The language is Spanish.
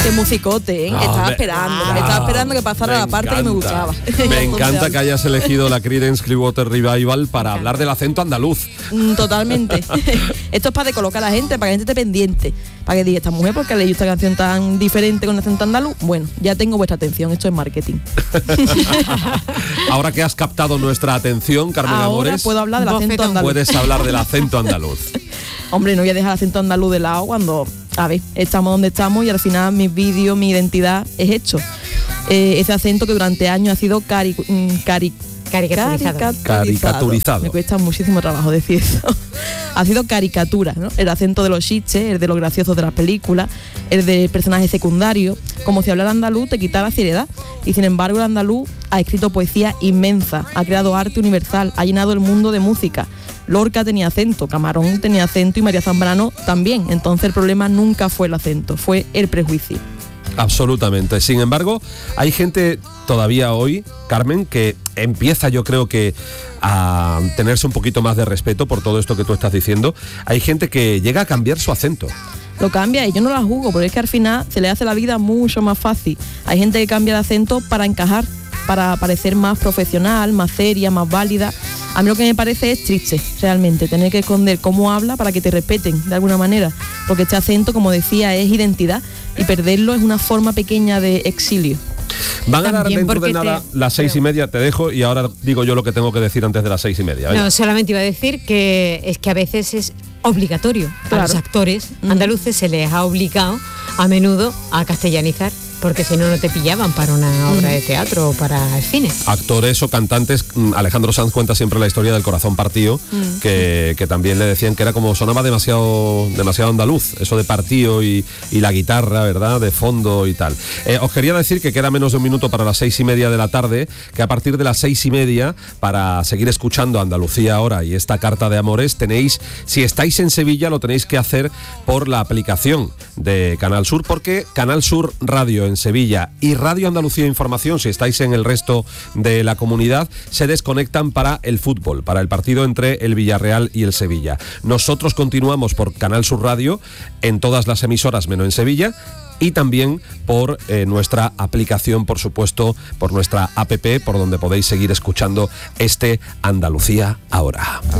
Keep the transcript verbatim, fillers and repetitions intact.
Qué musicote, ¿eh? No, estaba me, esperando, ah, estaba esperando que pasara la parte encanta, que me gustaba. Me encanta que hayas elegido la Creedence Clearwater Revival para hablar del acento andaluz. Mm, totalmente. Esto es para descolocar a la gente, para que la gente esté pendiente, para que diga, esta mujer, ¿por qué ha leído esta canción tan diferente con acento andaluz? Bueno, ya tengo vuestra atención, esto es marketing. Ahora que has captado nuestra atención, Carmen Ahora Amores, puedo hablar del acento andaluz. Puedes hablar del acento andaluz. Hombre, no voy a dejar el acento andaluz de lado cuando, a ver, estamos donde estamos y al final mi vídeo, mi identidad es hecho. Eh, ese acento que durante años ha sido cari, cari, caricaturizado. caricaturizado. Caricaturizado. Me cuesta muchísimo trabajo decir eso. Ha sido caricatura, ¿no? El acento de los chistes, el de los graciosos de las películas, el de personajes secundarios. Como si hablar andaluz te quitara seriedad. Y sin embargo el andaluz ha escrito poesía inmensa, ha creado arte universal, ha llenado el mundo de música. Lorca tenía acento, Camarón tenía acento y María Zambrano también. Entonces el problema nunca fue el acento, fue el prejuicio. Absolutamente. Sin embargo, hay gente todavía hoy, Carmen, que empieza, yo creo que a tenerse un poquito más de respeto por todo esto que tú estás diciendo. Hay gente que llega a cambiar su acento. Lo cambia y yo no la juzgo, porque es que al final se le hace la vida mucho más fácil. Hay gente que cambia de acento para encajar, para parecer más profesional, más seria, más válida. A mí lo que me parece es triste, realmente, tener que esconder cómo habla para que te respeten de alguna manera, porque este acento, como decía, es identidad y perderlo es una forma pequeña de exilio. Van a dar También dentro de porque nada te- las seis y media, te dejo y ahora digo yo lo que tengo que decir antes de las seis y media. Venga. No, solamente iba a decir que es que a veces es obligatorio. Claro. A los actores Mm. andaluces se les ha obligado a menudo a castellanizar, porque si no, no te pillaban para una obra de teatro o para el cine. Actores o cantantes, mm, Alejandro Sanz cuenta siempre la historia del corazón partido, Mm. que, que también le decían que era como sonaba demasiado demasiado andaluz, eso de partido y, y la guitarra, ¿verdad?, de fondo y tal. Eh, os quería decir que queda menos de un minuto para las seis y media de la tarde, que a partir de las seis y media, para seguir escuchando Andalucía Ahora y esta carta de amores, tenéis, si estáis en Sevilla, lo tenéis que hacer por la aplicación de Canal Sur, porque Canal Sur Radio en Sevilla y Radio Andalucía Información, si estáis en el resto de la comunidad, se desconectan para el fútbol, para el partido entre el Villarreal y el Sevilla. Nosotros continuamos por Canal Sur Radio en todas las emisoras menos en Sevilla, y también por eh, nuestra aplicación, por supuesto, por nuestra app, por donde podéis seguir escuchando este Andalucía Ahora.